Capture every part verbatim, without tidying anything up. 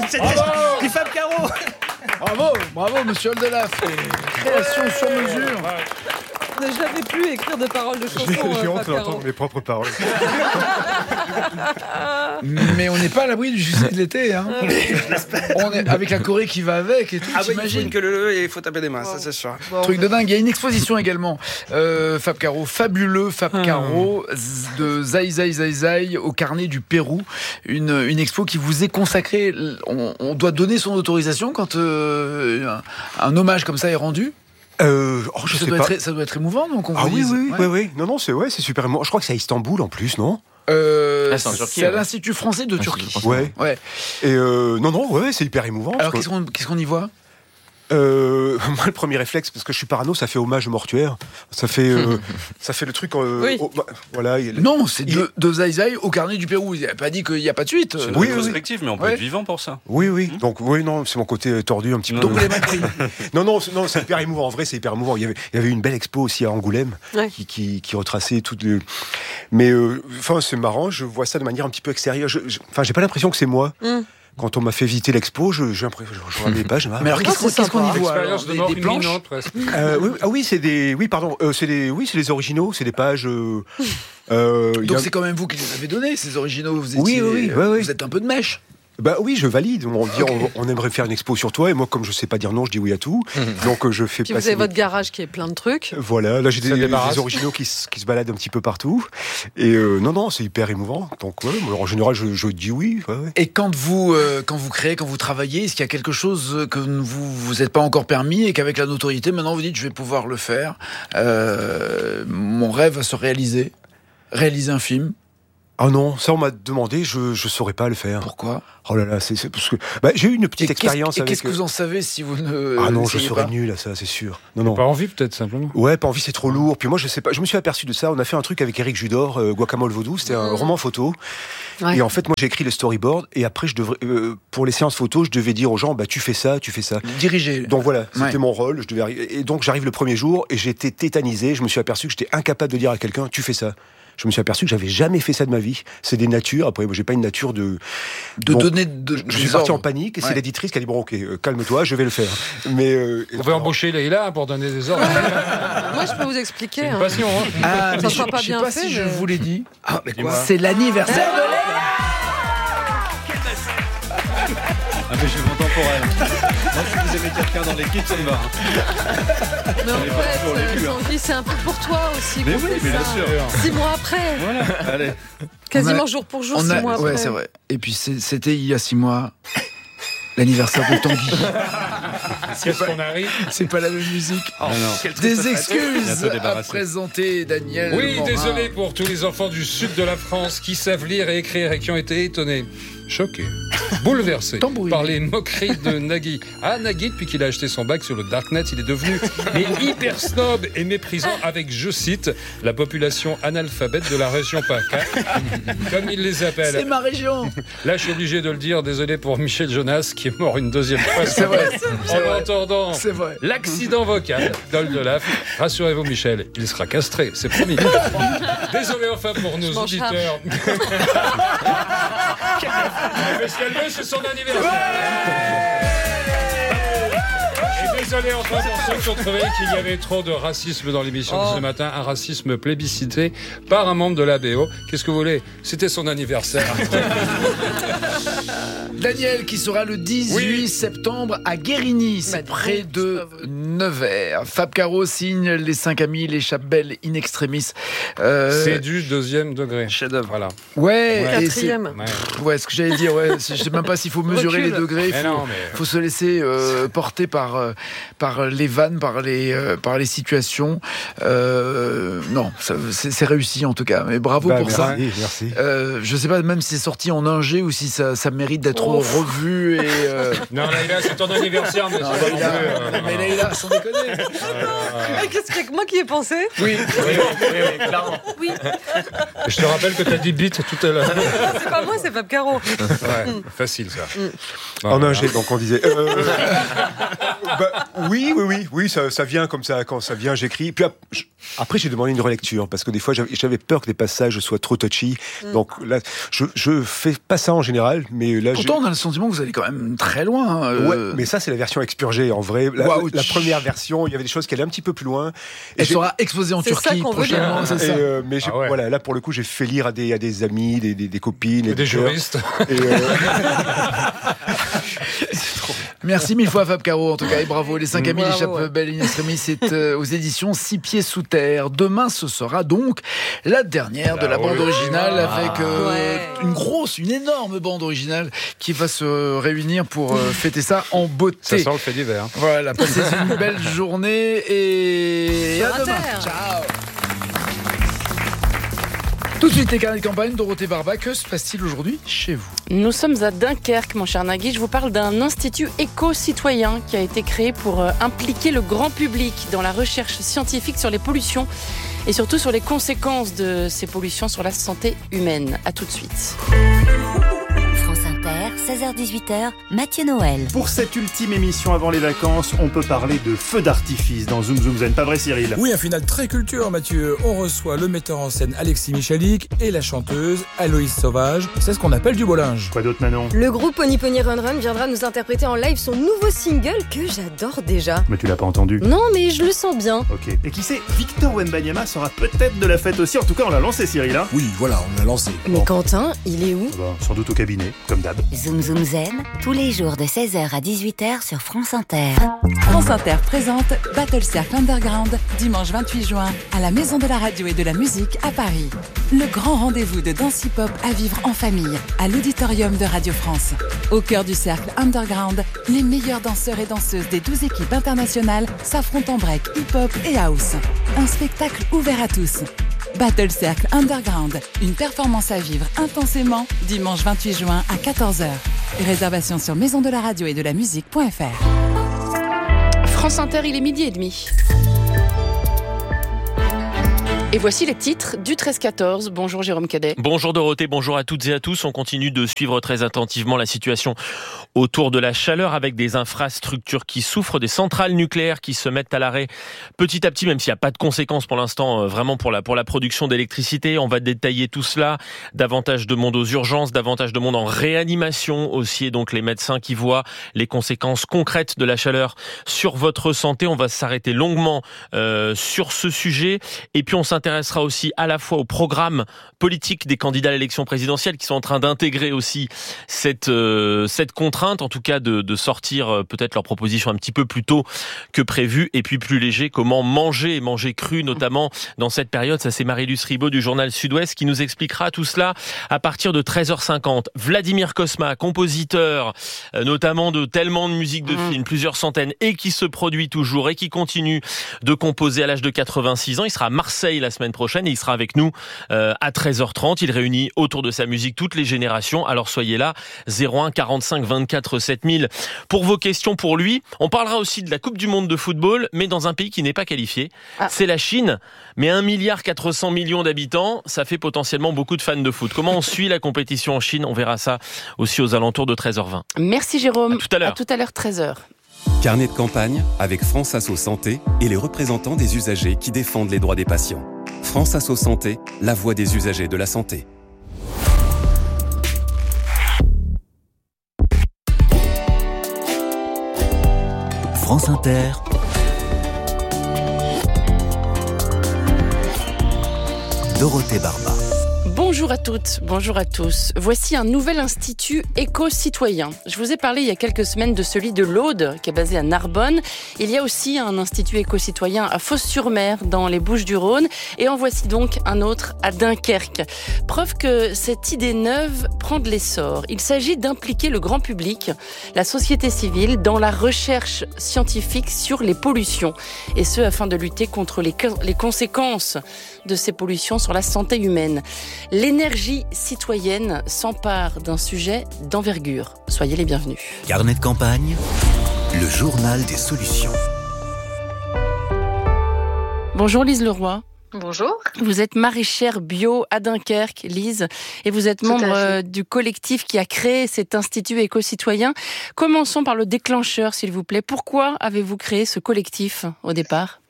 C'était Bravo du Fab Caro. Bravo, bravo, monsieur Oldelaf. Création sur mesure. Ne jamais plus écrire de paroles de chansons. J'ai, j'ai euh, honte Fab Caro. d'entendre mes propres paroles. Mais on n'est pas à l'abri du succès de l'été. Hein. On est avec la Corée qui va avec et tout. Ah oui, il faut t'imagines une queue leu et il faut taper des mains, ça c'est sûr. Truc de dingue. Il y a une exposition également. Euh, Fab Caro, fabuleux Fab Caro de Zai Zai Zai Zai au carnet du Pérou. Une, une expo qui vous est consacrée. On, on doit donner son autorisation quand euh, un, un hommage comme ça est rendu. Euh, oh, je ça, sais doit pas. être, ça doit être émouvant, donc on Ah vous oui, dise. oui, Ouais. oui, oui. Non, non, c'est, ouais, c'est super émouvant. Je crois que c'est à Istanbul en plus, non? Euh, Ah, c'est en Turquie, c'est à ouais. l'Institut français de Ah, Turquie. c'est Ouais. Ouais. Et euh, non, non, ouais, c'est hyper émouvant. Alors parce qu'est-ce qu'on, qu'est-ce qu'on y voit? Euh, moi, le premier réflexe, parce que je suis parano, ça fait hommage au mortuaire. Ça fait, euh, ça fait le truc. Euh, Oui. oh, bah, voilà. il- Non, c'est il- de, de Zai Zai au carnet du Pérou. Il n'a pas dit qu'il n'y a pas de suite. C'est Euh, une Oui, oui, rétrospective, mais on peut Ouais. être vivant pour ça. Oui, oui. Donc, oui, non, c'est mon côté tordu un petit peu. Donc vous l'avez mal pris. Non, non, c'est, non, c'est hyper émouvant. En vrai, c'est hyper émouvant. Il y avait, il y avait une belle expo aussi à Angoulême Ouais. qui, qui, qui retraçait toutes les. Mais, euh, enfin, c'est marrant. Je vois ça de manière un petit peu extérieure. Je, je- enfin, j'ai pas l'impression que c'est moi. Mm. Quand on m'a fait visiter l'expo, je, j'ai l'impression, je, je regarde les pages. Mais alors qu'est-ce, qu'on, c'est qu'est-ce qu'on y sympa. voit alors Expérience de des, mort des planches. imminente, presque. Euh, oui, ah oui, c'est des, oui, pardon, euh, c'est des, oui, c'est des originaux, c'est des pages. Euh, euh, il y Donc a- c'est quand même vous qui les avez donnés, ces originaux. Vous Oui, étiez, oui, oui, euh, ouais, ouais. Vous êtes un peu de mèche. Bah oui, je valide. On dit, Ok. on, on aimerait faire une expo sur toi, et moi, comme je sais pas dire non, je dis oui à tout. Donc euh, je fais Puis vous passer. avez mes- votre garage qui est plein de trucs. Voilà, là j'ai des, Ça débarrasse. des originaux qui, se- qui se baladent un petit peu partout. Et euh, non, non, c'est hyper émouvant. Donc ouais, moi, en général, je, je dis oui. Ouais, ouais. Et quand vous, euh, quand vous créez, quand vous travaillez, est-ce qu'il y a quelque chose que vous vous êtes pas encore permis et qu'avec la notoriété, maintenant vous dites je vais pouvoir le faire. Euh, mon rêve va se réaliser. Réaliser un film. Ah non, ça on m'a demandé, je je saurais pas le faire. Pourquoi? Oh là là, c'est, c'est parce que bah, j'ai eu une petite Et expérience qu'est-ce, et avec. qu'est-ce que vous en savez si vous ne. Ah non, je essayez serais pas nul à ça, c'est sûr. Non, non. Pas envie, peut-être, simplement. Ouais, pas envie, c'est trop lourd. Puis moi, je sais pas, je me suis aperçu de ça. On a fait un truc avec Éric Judor, euh, Guacamole Vaudou. C'était un Mmh. roman photo. Ouais. Et en fait, moi, j'ai écrit le storyboard. Et après, je devrais, euh, pour les séances photos, je devais dire aux gens, bah, tu fais ça, tu fais ça. Diriger. Donc voilà, c'était Ouais. mon rôle. Je devais arriver. Et donc, j'arrive le premier jour et j'étais tétanisé. Je me suis aperçu que j'étais incapable de dire à quelqu'un, tu fais ça. Je me suis aperçu que j'avais jamais fait ça de ma vie. C'est des natures. Après, moi, j'ai pas une nature de. de Donc, donner de, Je suis des parti en ordres. panique et c'est Ouais. l'éditrice qui a dit bon, ok, euh, calme-toi, je vais le faire. Mais euh, Vous pouvez embaucher Leïla pour donner des ordres. Moi, je peux vous expliquer. C'est une hein. passion, hein. Ah, Ça mais sera je, pas je sais bien pas fait, si je mais- vous l'ai dit. Ah, mais quoi? C'est l'anniversaire de Léa. Ah, mais je vais temporel. Moi, si vous aimez quelqu'un dans l'équipe, ça me va. Mais en On est pas fait, toujours les euh, culs, hein. Tanguy, c'est un peu pour toi aussi. Mais qu'on oui, fait mais bien ça. sûr. Six mois après. Voilà, allez. Quasiment On a- jour pour jour, On six a- mois ouais, après. c'est vrai. Et puis c'est- c'était il y a six mois. L'anniversaire de Tanguy. Qu'est-ce qu'on arrive? C'est pas la même musique. Oh, non. Des excuses Bientôt à débarrassé. présenter, Daniel. Oui, Morin. désolé pour tous les enfants du sud de la France qui savent lire et écrire et qui ont été étonnés, choqués, bouleversés Tambourine. par les moqueries de Nagui. Ah, Nagui, depuis qu'il a acheté son bac sur le Darknet, il est devenu mais hyper snob et méprisant avec, je cite, la population analphabète de la région PACA, comme il les C'est appelle. ma région. Là, je suis obligé de le dire, désolé pour Michel Jonas, qui est mort une deuxième fois. C'est vrai. C'est En vrai. entendant C'est vrai. l'accident vocal d'Oldelaf. Rassurez-vous, Michel, il sera castré, c'est promis. Désolé enfin pour nos mange rap. auditeurs. Mais ce qu'elle veut, c'est son anniversaire. Et désolé enfin pour ceux qui ont trouvé qu'il y avait trop de racisme dans l'émission de Oh. ce matin, un racisme plébiscité par un membre de l'A B O. Qu'est-ce que vous voulez? C'était son anniversaire. Daniel qui sera le dix-huit Oui. septembre à Guérigny, c'est Bah, dis près donc, de c'est pas vrai. Nevers. Fab Caro signe Les cinq amis, les chapelles in extremis. Euh, C'est du deuxième degré. Chef-d'œuvre. Voilà. ouais, et c'est- Quatrième. Ouais. Ouais, ce que j'allais dire, ouais, c'est- je sais même pas s'il faut mesurer Recule. les degrés. Il Mais faut, non, mais- faut se laisser euh, porter par, euh, par les vannes, par les, euh, par les situations. Euh, non, ça- c'est c'est réussi en tout cas. Mais bravo bah, pour merci, ça. merci. Euh, je sais pas même si c'est sorti en un G ou si ça, ça mérite d'être Oh. revu. Et, euh, Non, Laïla, c'est ton anniversaire, mais non, c'est pas non Leïla, plus, euh, mais Leïla, sans déconner. Ah, Qu'est-ce qu'il y a que moi qui ai pensé? Oui. Oui. Je te rappelle que tu as dit bite tout à l'heure. C'est pas moi, c'est Fab Caro. Ouais, facile ça. En un G, donc on disait. Euh, bah, oui, oui, oui, oui, ça, ça vient comme ça. Quand ça vient, j'écris. Puis ap- je- après, j'ai demandé une relecture parce que des fois, j'avais, j'avais peur que les passages soient trop touchy. Donc là, je, je fais pas ça en général. mal, mais là. Pourtant, j'ai... on a le sentiment que vous allez quand même très loin. Euh... Ouais, mais ça, c'est la version expurgée. En vrai, la, wow, la première version, il y avait des choses qui allaient un petit peu plus loin. Et Elle j'ai... sera exposée en c'est Turquie prochainement. C'est ça. Et euh, mais ah ouais. voilà, là pour le coup, j'ai fait lire à des, à des amis, des, des, des copines, et des juristes. Et euh... Merci mille fois Fab Caro en tout cas et bravo. Les cinq amis bravo, d'échappe belle in extremis, c'est euh, aux éditions Six Pieds sous terre. Demain ce sera donc la dernière de la bande originale avec euh, ouais. une grosse, une énorme bande originale qui va se réunir pour euh, fêter ça en beauté. Ça sent le fait divers. Voilà, passez une belle journée et Sur à demain. Terre. Ciao. Tout de suite, les carnets de campagne, Dorothée Barba, que se passe-t-il aujourd'hui chez vous ? Nous sommes à Dunkerque, mon cher Nagui. Je vous parle d'un institut éco-citoyen qui a été créé pour euh, impliquer le grand public dans la recherche scientifique sur les pollutions et surtout sur les conséquences de ces pollutions sur la santé humaine. À tout de suite. seize heures dix-huit heures, Mathieu Noël. Pour cette ultime émission avant les vacances, on peut parler de feu d'artifice dans Zoom Zoom Zen. Pas vrai, Cyril ? Oui, un final très culture, Mathieu. On reçoit le metteur en scène Alexis Michalik et la chanteuse Aloïse Sauvage. C'est ce qu'on appelle du beau linge. Quoi d'autre, Manon ? Le groupe Pony Pony Run Run viendra nous interpréter en live son nouveau single que j'adore déjà. Mais tu l'as pas entendu ? Non, mais je le sens bien. Ok. Et qui sait, Victor Wembanyama sera peut-être de la fête aussi. En tout cas, on l'a lancé, Cyril. Hein ? Oui, voilà, on l'a lancé. Mais bon. Quentin, il est où ? Ah bah, sans doute au cabinet, comme d'hab. Zoom Zoom Zen, tous les jours de seize heures à dix-huit heures sur France Inter. France Inter présente Battle Circle Underground, dimanche vingt-huit juin, à la Maison de la Radio et de la Musique à Paris. Le grand rendez-vous de danse hip-hop à vivre en famille, à l'auditorium de Radio France. Au cœur du cercle Underground, les meilleurs danseurs et danseuses des douze équipes internationales s'affrontent en break, hip-hop et house. Un spectacle ouvert à tous. Battle Circle Underground, une performance à vivre intensément, dimanche vingt-huit juin à quatorze heures. Réservation sur maison de la radio et de la musique point f r. France Inter, il est midi et demi. Et voici les titres du treize quatorze. Bonjour Jérôme Cadet. Bonjour Dorothée, bonjour à toutes et à tous. On continue de suivre très attentivement la situation autour de la chaleur avec des infrastructures qui souffrent, des centrales nucléaires qui se mettent à l'arrêt petit à petit, même s'il n'y a pas de conséquences pour l'instant vraiment pour la, pour la production d'électricité. On va détailler tout cela. Davantage de monde aux urgences, davantage de monde en réanimation aussi. Et donc les médecins qui voient les conséquences concrètes de la chaleur sur votre santé. On va s'arrêter longuement euh, sur ce sujet. Et puis on s'intéresse s'intéressera aussi à la fois au programme politique des candidats à l'élection présidentielle qui sont en train d'intégrer aussi cette euh, cette contrainte, en tout cas de, de sortir euh, peut-être leur proposition un petit peu plus tôt que prévu, et puis plus léger, comment manger et manger cru, notamment dans cette période. Ça, c'est Marie-Luce Ribaud du journal Sud-Ouest qui nous expliquera tout cela à partir de treize heures cinquante. Vladimir Cosma, compositeur euh, notamment de tellement de musique de mmh. films, plusieurs centaines, et qui se produit toujours et qui continue de composer à l'âge de quatre-vingt-six ans. Il sera à Marseille la semaine prochaine et il sera avec nous euh, à treize heures trente. Il réunit autour de sa musique toutes les générations. Alors soyez là, zéro un quarante-cinq vingt-quatre sept mille pour vos questions pour lui. On parlera aussi de la Coupe du Monde de football, mais dans un pays qui n'est pas qualifié. Ah. C'est la Chine, mais un milliard quatre cents millions d'habitants, ça fait potentiellement beaucoup de fans de foot. Comment on suit la compétition en Chine? On verra ça aussi aux alentours de treize heures vingt. Merci Jérôme. À tout à l'heure. À tout à l'heure, treize heures. Carnet de campagne avec France Asso Santé et les représentants des usagers qui défendent les droits des patients. France Asso Santé, la voix des usagers de la santé. France Inter. Dorothée Barba. Bonjour à toutes, bonjour à tous. Voici un nouvel institut éco-citoyen. Je vous ai parlé il y a quelques semaines de celui de l'Aude, qui est basé à Narbonne. Il y a aussi un institut éco-citoyen à Fos-sur-Mer, dans les Bouches-du-Rhône. Et en voici donc un autre à Dunkerque. Preuve que cette idée neuve prend de l'essor. Il s'agit d'impliquer le grand public, la société civile, dans la recherche scientifique sur les pollutions. Et ce, afin de lutter contre les, les conséquences de ces pollutions sur la santé humaine. L'énergie citoyenne s'empare d'un sujet d'envergure. Soyez les bienvenus. Carnet de campagne, le journal des solutions. Bonjour Lise Leroy. Bonjour. Vous êtes maraîchère bio à Dunkerque, Lise, et vous êtes membre du collectif qui a créé cet institut éco-citoyen. Commençons par le déclencheur, s'il vous plaît. Pourquoi avez-vous créé ce collectif au départ ?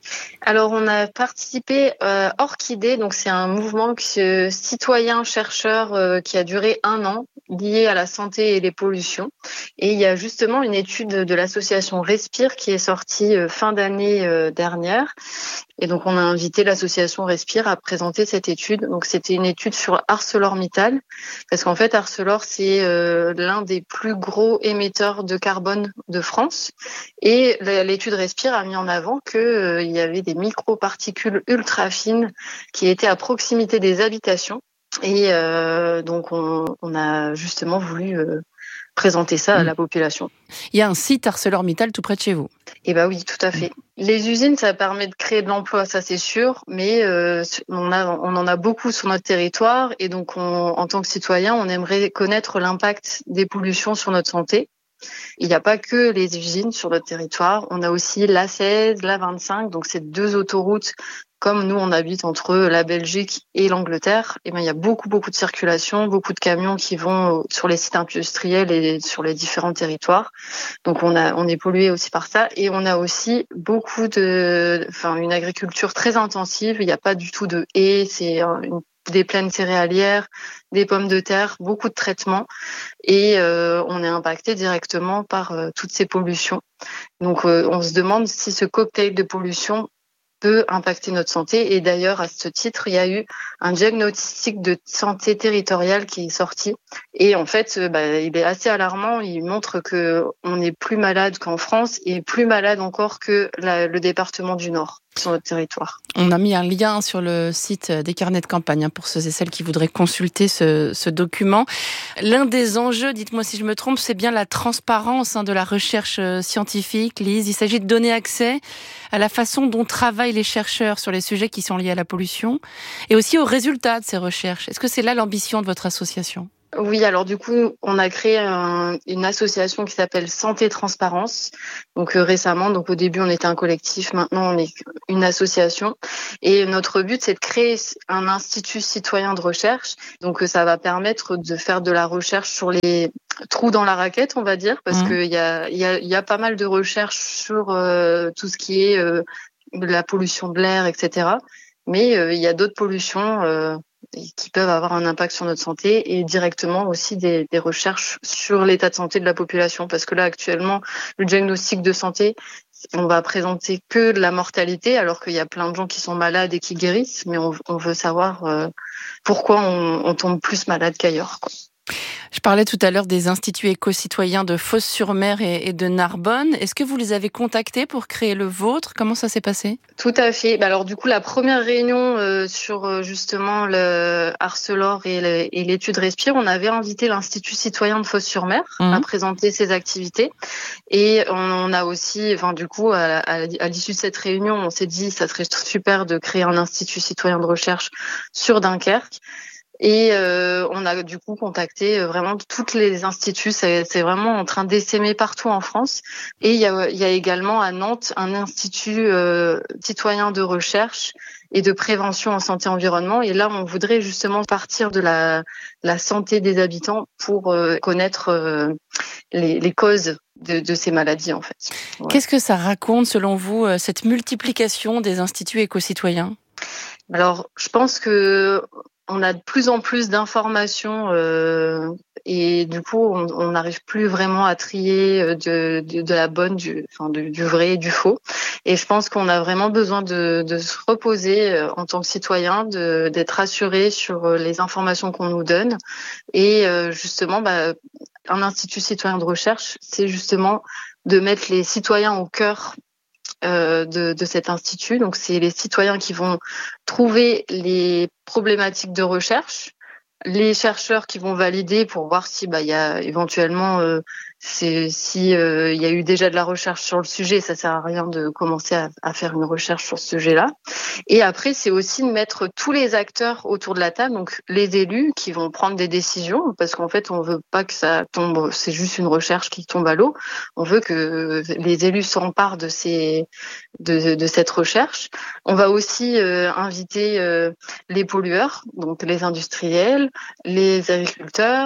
Alors, on a participé euh, Orchidée, donc c'est un mouvement qui, euh, citoyen-chercheur euh, qui a duré un an, lié à la santé et les pollutions. Et il y a justement une étude de l'association Respire qui est sortie euh, fin d'année euh, dernière. Et donc, on a invité l'association Respire à présenter cette étude. Donc, c'était une étude sur ArcelorMittal, parce qu'en fait, Arcelor, c'est euh, l'un des plus gros émetteurs de carbone de France. Et l'étude Respire a mis en avant que euh, il y avait des microparticules ultra fines qui étaient à proximité des habitations. Et euh, donc, on, on a justement voulu euh, présenter ça à la population. Il y a un site ArcelorMittal tout près de chez vous. Eh ben oui, tout à fait. Les usines, ça permet de créer de l'emploi, ça c'est sûr, mais euh, on, a, on en a beaucoup sur notre territoire et donc on, en tant que citoyen, on aimerait connaître l'impact des pollutions sur notre santé. Il n'y a pas que les usines sur notre territoire, on a aussi l'A seize, l'A vingt-cinq, donc c'est deux autoroutes. Comme nous, on habite entre la Belgique et l'Angleterre, et ben il y a beaucoup, beaucoup de circulation, beaucoup de camions qui vont sur les sites industriels et sur les différents territoires. Donc, on a, on est pollué aussi par ça. Et on a aussi beaucoup de, enfin, une agriculture très intensive. Il n'y a pas du tout de haies, c'est une des plaines céréalières, des pommes de terre, beaucoup de traitements. Et euh, on est impacté directement par euh, toutes ces pollutions. Donc, euh, on se demande si ce cocktail de pollution peut impacter notre santé. Et d'ailleurs, à ce titre, il y a eu un diagnostic de santé territoriale qui est sorti. Et en fait, bah, il est assez alarmant. Il montre que on est plus malade qu'en France et plus malade encore que la, le département du Nord sur notre territoire. On a mis un lien sur le site des carnets de campagne hein, pour ceux et celles qui voudraient consulter ce, ce document. L'un des enjeux, dites-moi si je me trompe, c'est bien la transparence hein, de la recherche scientifique. Lise, il s'agit de donner accès à la façon dont travaillent les chercheurs sur les sujets qui sont liés à la pollution et aussi aux résultats de ces recherches. Est-ce que c'est là l'ambition de votre association ? Oui, alors du coup, on a créé un, une association qui s'appelle Santé Transparence. Donc euh, récemment, donc au début on était un collectif, maintenant on est une association. Et notre but c'est de créer un institut citoyen de recherche. Donc euh, ça va permettre de faire de la recherche sur les trous dans la raquette, on va dire, parce mmh. qu'il y a, il y a, il y a pas mal de recherches sur euh, tout ce qui est euh, la pollution de l'air, et cetera. Mais euh, il y a d'autres pollutions. Euh, qui peuvent avoir un impact sur notre santé et directement aussi des, des recherches sur l'état de santé de la population. Parce que là, actuellement, le diagnostic de santé, on va présenter que de la mortalité, alors qu'il y a plein de gens qui sont malades et qui guérissent, mais on, on veut savoir euh, pourquoi on, on tombe plus malade qu'ailleurs, quoi. Je parlais tout à l'heure des instituts éco-citoyens de Fos-sur-Mer et, et de Narbonne. Est-ce que vous les avez contactés pour créer le vôtre ? Comment ça s'est passé ? Tout à fait. Bah alors du coup, la première réunion euh, sur justement le Arcelor et, le, et l'étude Respire, on avait invité l'Institut citoyen de Fos-sur-Mer mmh. à présenter ses activités. Et on, on a aussi, enfin du coup, à, à, à l'issue de cette réunion, on s'est dit ça serait super de créer un Institut citoyen de recherche sur Dunkerque. Et euh, on a du coup contacté vraiment toutes les instituts. C'est, c'est vraiment en train d'essaimer partout en France. Et il y a, il y a également à Nantes un institut euh, citoyen de recherche et de prévention en santé-environnement. Et là, on voudrait justement partir de la, la santé des habitants pour euh, connaître euh, les, les causes de, de ces maladies, en fait. Ouais. Qu'est-ce que ça raconte, selon vous, cette multiplication des instituts éco-citoyens ? Alors, je pense que on a de plus en plus d'informations euh, et du coup, on n'arrive plus vraiment à trier de, de, de la bonne, du, enfin, du, du vrai et du faux. Et je pense qu'on a vraiment besoin de, de se reposer en tant que citoyen, de, d'être rassuré sur les informations qu'on nous donne. Et euh, justement, bah, un institut citoyen de recherche, c'est justement de mettre les citoyens au cœur Euh, de, de cet institut. Donc, c'est les citoyens qui vont trouver les problématiques de recherche, les chercheurs qui vont valider pour voir si bah il y a éventuellement euh, c'est si euh, il y a eu déjà de la recherche sur le sujet, ça sert à rien de commencer à, à faire une recherche sur ce sujet-là. Et après, c'est aussi de mettre tous les acteurs autour de la table, donc les élus qui vont prendre des décisions, parce qu'en fait, on veut pas que ça tombe, c'est juste une recherche qui tombe à l'eau. On veut que les élus s'emparent de ces de, de cette recherche. On va aussi euh, inviter euh, les pollueurs, donc les industriels, les agriculteurs,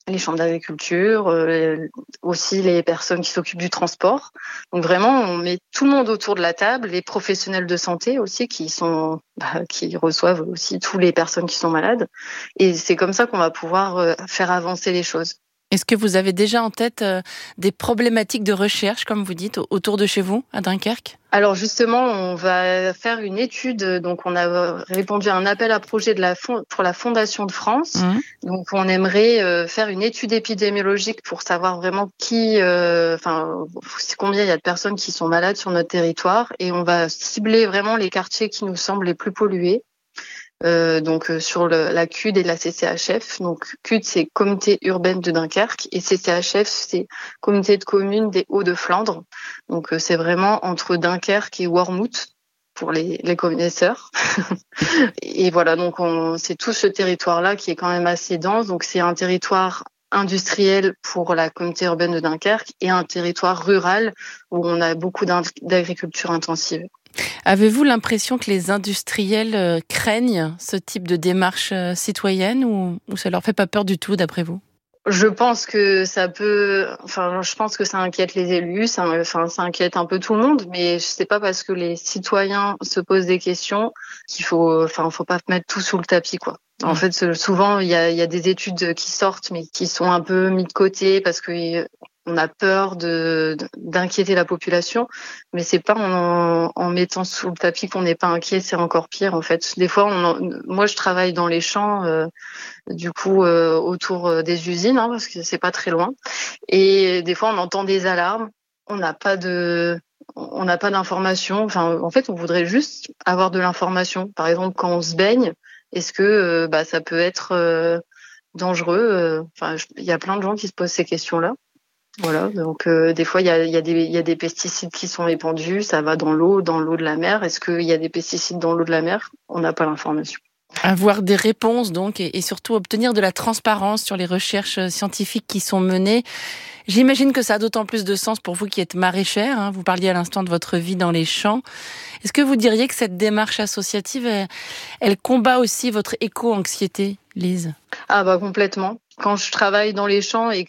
les chambres d'agriculture, euh, aussi les personnes qui s'occupent du transport. Donc vraiment, on met tout le monde autour de la table, les professionnels de santé aussi qui sont, bah, qui reçoivent aussi toutes les personnes qui sont malades. Et c'est comme ça qu'on va pouvoir euh, faire avancer les choses. Est-ce que vous avez déjà en tête euh, des problématiques de recherche, comme vous dites, autour de chez vous, à Dunkerque ? Alors justement, on va faire une étude. Donc, on a répondu à un appel à projet de la fond, pour la Fondation de France. Mmh. Donc, on aimerait euh, faire une étude épidémiologique pour savoir vraiment qui, euh, enfin, combien il y a de personnes qui sont malades sur notre territoire. Et on va cibler vraiment les quartiers qui nous semblent les plus pollués. Euh, donc euh, sur le, la C U D et la C C H F. Donc C U D c'est Communauté urbaine de Dunkerque et C C H F c'est Communauté de communes des Hauts-de-Flandre. Donc euh, c'est vraiment entre Dunkerque et Wormhout pour les, les connaisseurs. Et voilà, donc on, c'est tout ce territoire-là qui est quand même assez dense. Donc c'est un territoire industriel pour la communauté urbaine de Dunkerque et un territoire rural où on a beaucoup d'agriculture intensive. Avez-vous l'impression que les industriels euh, craignent ce type de démarche euh, citoyenne ou, ou ça leur fait pas peur du tout, d'après vous ? Je pense que ça peut, enfin, je pense que ça inquiète les élus, ça, enfin, ça inquiète un peu tout le monde, mais c'est pas parce que les citoyens se posent des questions qu'il faut, enfin, faut pas mettre tout sous le tapis, quoi. En fait, souvent, il y a, il y a des études qui sortent, mais qui sont un peu mis de côté parce que on a peur de, d'inquiéter la population, mais c'est pas en, en mettant sous le tapis qu'on n'est pas inquiet, c'est encore pire en fait. Des fois, on en, moi je travaille dans les champs, euh, du coup euh, autour des usines, hein, parce que c'est pas très loin, et des fois on entend des alarmes, on n'a pas de, on n'a pas d'information. Enfin, en fait, on voudrait juste avoir de l'information. Par exemple, quand on se baigne, est-ce que euh, bah ça peut être euh, dangereux euh, Enfin, il y a plein de gens qui se posent ces questions-là. Voilà, donc euh, des fois il y a, y a des il y a des pesticides qui sont répandus, ça va dans l'eau, dans l'eau de la mer. Est-ce qu'il y a des pesticides dans l'eau de la mer ? On n'a pas l'information. Avoir des réponses donc et, et surtout obtenir de la transparence sur les recherches scientifiques qui sont menées. J'imagine que ça a d'autant plus de sens pour vous qui êtes maraîchère. Hein. Vous parliez à l'instant de votre vie dans les champs. Est-ce que vous diriez que cette démarche associative, elle, elle combat aussi votre éco-anxiété, Lise ? Ah bah complètement. Quand je travaille dans les champs et